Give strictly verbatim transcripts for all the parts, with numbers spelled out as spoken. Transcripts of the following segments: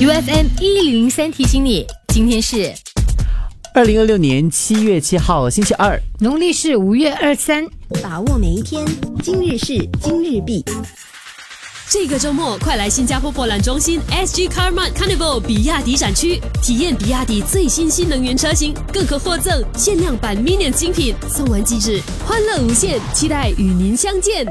U F M 一零零三提醒你，今天是二零二六年七月七号星期二， 农历是五月二三。 把握每一天，今日事今日毕。 这个周末，快来新加坡博览中心 S G Car Mart Carnival 比亚迪展区，体验比亚迪最新新能源车型，更可获赠限量版 Minion 精品，送完即止，欢乐无限，期待与您相见。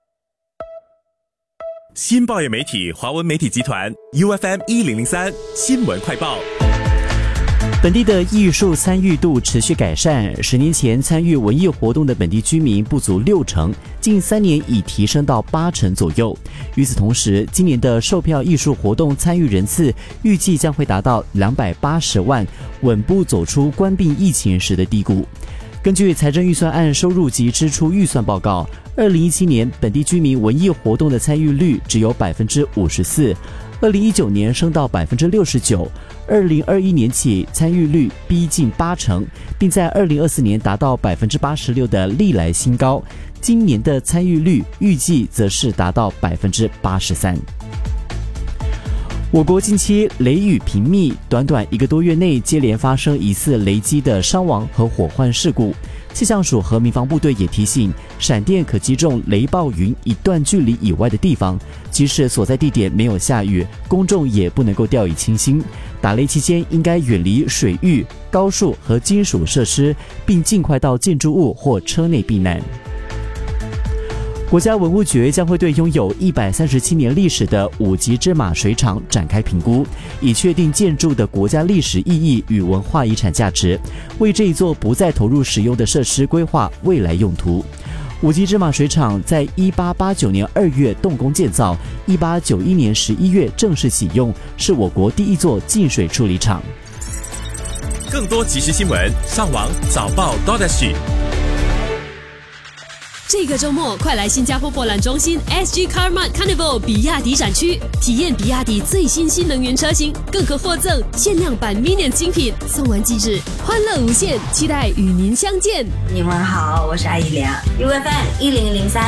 新报业媒体华文媒体集团 U F M 一零零三新闻快报。 本地的艺术参与度持续改善，十年前参与文艺活动的本地居民不足六成，近三年已提升到八成左右。与此同时，今年的售票艺术活动参与人次预计将会达到两百八十万，稳步走出冠病疫情时的低谷。根据财政预算案收入及支出预算报告，二零一七年本地居民文艺活动的参与率只有百分之五十四，二零一九年升到百分之六十九，二零二一年起参与率逼近八成，并在二零二四年达到百分之八十六的历来新高。今年的参与率预计则是达到百分之八十三。我国近期雷雨频密，短短一个多月内接连发生疑似雷击的伤亡和火患事故。气象署和民防部队也提醒，闪电可击中雷暴云一段距离以外的地方，即使所在地点没有下雨，公众也不能够掉以轻心。打雷期间应该远离水域、高树和金属设施，并尽快到建筑物或车内避难。国家文物局将会对拥有一百三十七年历史的五级芝马水厂展开评估，以确定建筑的国家历史意义与文化遗产价值，为这一座不再投入使用的设施规划未来用途。五级芝马水厂在一八八九年二月动工建造，一八九一年十一月正式启用，是我国第一座净水处理厂。 更多即时新闻，上网早报 .sg。 这个周末，快来新加坡博览中心 S G Car Mart Carnival 比亚迪展区，体验比亚迪最新新能源车型，更可获赠限量版 Minion 精品，送完即止，欢乐无限，期待与您相见。 你们好，我是艾怡良 ，U F M 一零零三。